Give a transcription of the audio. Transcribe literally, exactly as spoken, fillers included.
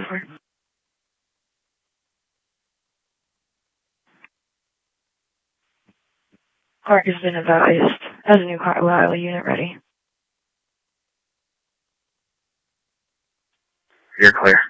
over. Clark has been advised. Has a new Carlisle unit ready. You're clear.